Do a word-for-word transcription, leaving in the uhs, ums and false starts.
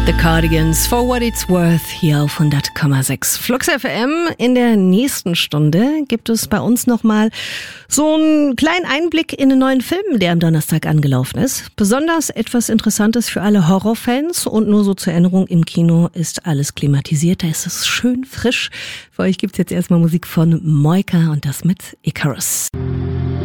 The Cardigans, For What It's Worth, hier auf hundert Komma sechs Flux F M. In der nächsten Stunde gibt es bei uns nochmal so einen kleinen Einblick in den neuen Film, der am Donnerstag angelaufen ist. Besonders etwas Interessantes für alle Horrorfans und nur so zur Erinnerung, im Kino ist alles klimatisiert, da ist es schön frisch. Für euch gibt's jetzt erstmal Musik von Moika und das mit Icarus.